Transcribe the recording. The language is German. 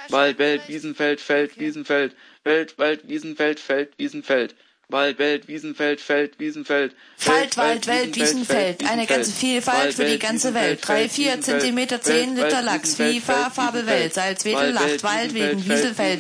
Wald, Welt, Wiesenfeld, Feld, Wiesenfeld, Wald, Wiesenfeld, Feld, Wiesenfeld. Wald, Welt, Wiesenfeld, Feld, Wiesenfeld. Wald, Welt, Wiesenfeld. Eine ganze Vielfalt für die ganze Welt. 3, 4 Zentimeter, 10 Liter Lachs. FIFA, Farbe Welt. Salzwedel, Lacht, Wald, wegen Wieselfeld.